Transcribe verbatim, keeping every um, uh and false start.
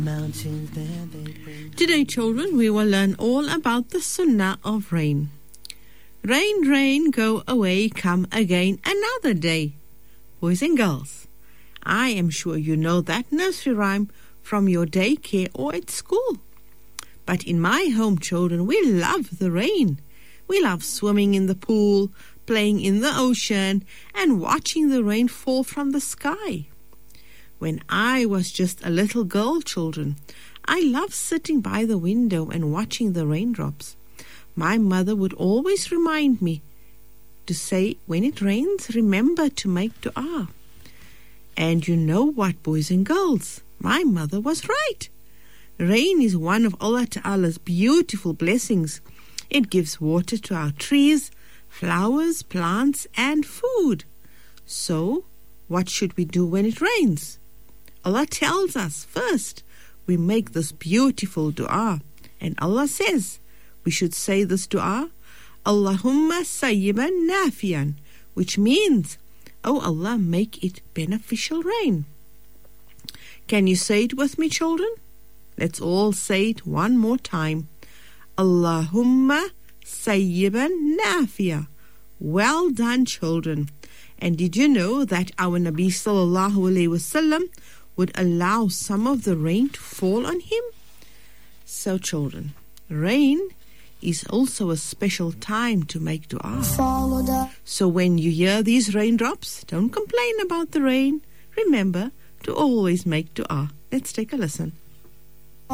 Today, children, we will learn all about the sunnah of rain. Rain, rain, go away, come again another day. Boys and girls, I am sure you know that nursery rhyme from your daycare or at school. But in my home, children, we love the rain. We love swimming in the pool, playing in the ocean, and watching the rain fall from the sky. When I was just a little girl, children, I loved sitting by the window and watching the raindrops. My mother would always remind me to say, when it rains, remember to make dua. And you know what, boys and girls? My mother was right. Rain is one of Allah Ta'ala's beautiful blessings. It gives water to our trees, flowers, plants, and food. So, what should we do when it rains? Allah tells us first, we make this beautiful dua. And Allah says, we should say this dua, Allahumma sayyiban nafian, which means, oh Allah, make it beneficial rain. Can you say it with me, children? Let's all say it one more time. Allahumma sayyiban nafiya. Well done, children. And did you know that our Nabi sallallahu alayhi wasallam would allow some of the rain to fall on him? So, children, rain is also a special time to make dua. So when you hear these raindrops, don't complain about the rain. Remember to always make dua. Let's take a listen.